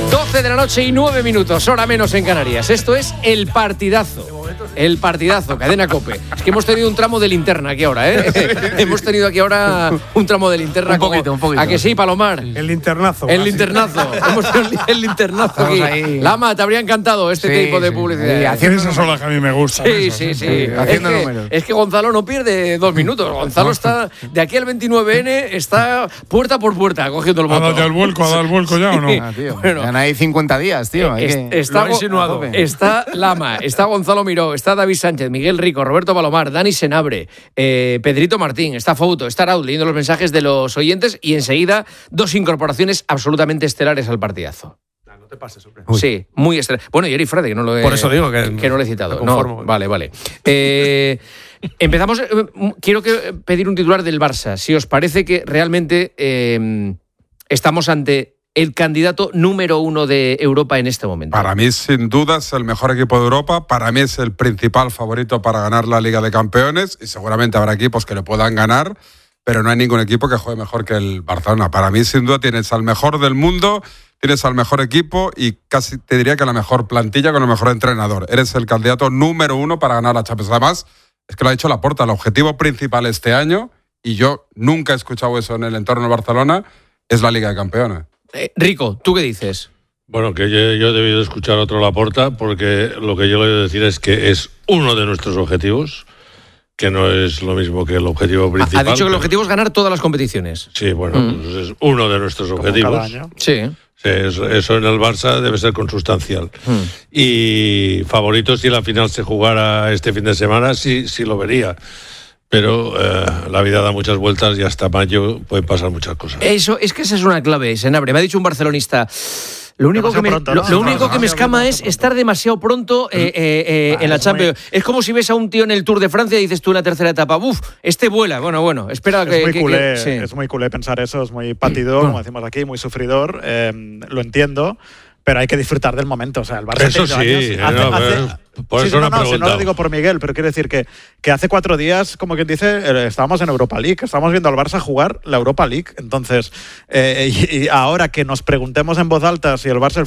12 de la noche y 9 minutos, hora menos en Canarias. Esto es El Partidazo. El Partidazo, Cadena COPE. Es que hemos tenido un tramo de linterna aquí ahora, ¿eh? Hemos tenido aquí ahora un tramo de linterna. Un poquito. ¿A que sí, Palomar? El linternazo. El linternazo. Hemos tenido el linternazo aquí. Ahí. Lama, te habría encantado este tipo de publicidad. Esas son las que a mí me gustan. Sí. Haciendo números. Es que Gonzalo no pierde 2 minutos. Gonzalo está, de aquí al 29N, está puerta por puerta cogiendo el voto. ¿Ha dado el vuelco ya o no? Ah, tío. Bueno. Ganan ahí 50 días, tío. Está, Lo ha insinuado. Está Lama, está Gonzalo Miró, está David Sánchez, Miguel Rico, Roberto Palomar, Dani Senabre, Pedrito Martín, está Fouto, está Raúl leyendo los mensajes de los oyentes y enseguida 2 incorporaciones absolutamente estelares al Partidazo. No te pases, hombre. Sí, muy estelar. Bueno, y Eric Frade, que no lo he, Por eso digo que no lo he citado. me conformo. No, vale. Empezamos. Quiero pedir un titular del Barça. Si os parece que realmente estamos ante el candidato número 1 de Europa en este momento. Para mí, sin duda, es el mejor equipo de Europa. Para mí es el principal favorito para ganar la Liga de Campeones. Y seguramente habrá equipos que le puedan ganar, pero no hay ningún equipo que juegue mejor que el Barcelona. Para mí, sin duda, tienes al mejor del mundo, tienes al mejor equipo y casi te diría que la mejor plantilla con el mejor entrenador. Eres el candidato número 1 para ganar la Champions. Además, es que lo ha dicho Laporta, el objetivo principal este año, y yo nunca he escuchado eso en el entorno de Barcelona, es la Liga de Campeones. Rico, ¿tú qué dices? Bueno, que yo he debido escuchar otro Laporta, porque lo que yo le voy a decir es que es uno de nuestros objetivos, que no es lo mismo que el objetivo principal. Ha dicho que el objetivo es ganar todas las competiciones. Sí, bueno, pues es uno de nuestros objetivos. Cada año. Sí. Sí, eso en el Barça debe ser consustancial. Y favorito, si la final se jugara este fin de semana, sí lo vería. Pero la vida da muchas vueltas y hasta mayo pueden pasar muchas cosas. Eso, es que esa es una clave, Senabre. Me ha dicho un barcelonista. Lo único que me escama es estar demasiado pronto en la Champions. Es como si ves a un tío en el Tour de Francia y dices tú en la tercera etapa, este vuela. Bueno, espera que... Es muy culé pensar eso, es muy patidor, como decimos aquí, muy sufridor. Lo entiendo, pero hay que disfrutar del momento. O sea, el Barça eso sí, por eso no lo digo por Miguel, pero quiero decir que hace 4 días, como quien dice, estábamos en Europa League, estábamos viendo al Barça jugar la Europa League. Entonces, y ahora que nos preguntemos en voz alta si el Barça